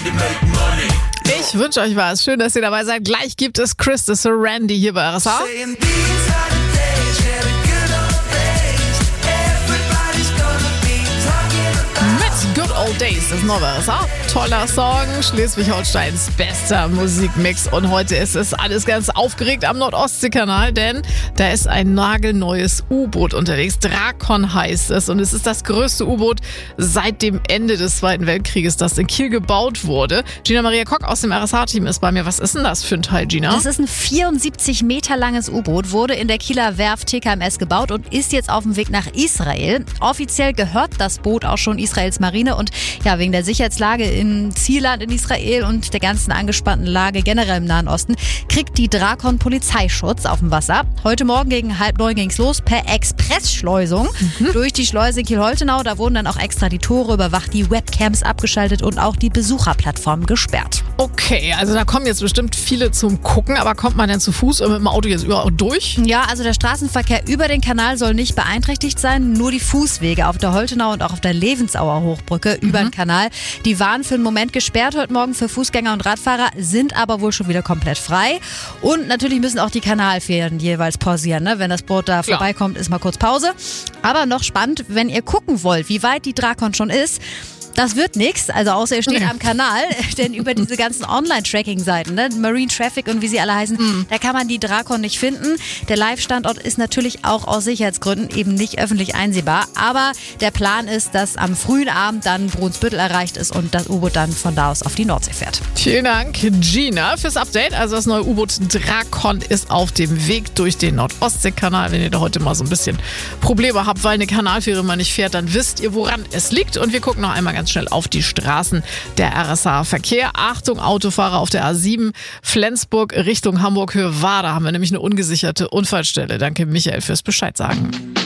Ich wünsche euch was. Schön, dass ihr dabei seid. Gleich gibt es Chris de Randy hier bei RSA. Good Old Days, das neue RSA. Toller Song, Schleswig-Holsteins bester Musikmix. Und heute ist es alles ganz aufgeregt am Nordostseekanal, denn da ist ein nagelneues U-Boot unterwegs. Drakon heißt es und es ist das größte U-Boot seit dem Ende des Zweiten Weltkrieges, das in Kiel gebaut wurde. Gina Maria Kock aus dem RSA-Team ist bei mir. Was ist denn das für ein Teil, Gina? Das ist ein 74 Meter langes U-Boot, wurde in der Kieler Werft TKMS gebaut und ist jetzt auf dem Weg nach Israel. Offiziell gehört das Boot auch schon Israels Marine und ja, wegen der Sicherheitslage im Zielland in Israel und der ganzen angespannten Lage generell im Nahen Osten kriegt die Drakon Polizeischutz auf dem Wasser. Heute Morgen gegen 8:30 ging es los per Expressschleusung durch die Schleuse in Kiel-Holtenau. Da wurden dann auch extra die Tore überwacht, die Webcams abgeschaltet und auch die Besucherplattform gesperrt. Okay, also da kommen jetzt bestimmt viele zum Gucken, aber kommt man denn zu Fuß oder mit dem Auto jetzt überall durch? Ja, also der Straßenverkehr über den Kanal soll nicht beeinträchtigt sein, nur die Fußwege auf der Holtenau und auch auf der Levensauer Hochbrücke über den Kanal. Die waren für einen Moment gesperrt heute Morgen für Fußgänger und Radfahrer, sind aber wohl schon wieder komplett frei. Und natürlich müssen auch die Kanalfähren jeweils pausieren. Ne? Wenn das Boot da vorbeikommt, ist mal kurz Pause. Aber noch spannend, wenn ihr gucken wollt, wie weit die Drakon schon ist, das wird nichts, also außer ihr steht am Kanal, denn über diese ganzen Online-Tracking-Seiten, ne, Marine Traffic und wie sie alle heißen, da kann man die Drakon nicht finden. Der Live-Standort ist natürlich auch aus Sicherheitsgründen eben nicht öffentlich einsehbar, aber der Plan ist, dass am frühen Abend dann Brunsbüttel erreicht ist und das U-Boot dann von da aus auf die Nordsee fährt. Vielen Dank, Gina, fürs Update. Also das neue U-Boot Drakon ist auf dem Weg durch den Nordostseekanal. Wenn ihr da heute mal so ein bisschen Probleme habt, weil eine Kanalfähre mal nicht fährt, dann wisst ihr, woran es liegt. Und wir gucken noch einmal ganz schnell auf die Straßen der RSA-Verkehr. Achtung, Autofahrer auf der A7 Flensburg Richtung Hamburg-Höhe War. Da haben wir nämlich eine ungesicherte Unfallstelle. Danke, Michael, fürs Bescheid sagen.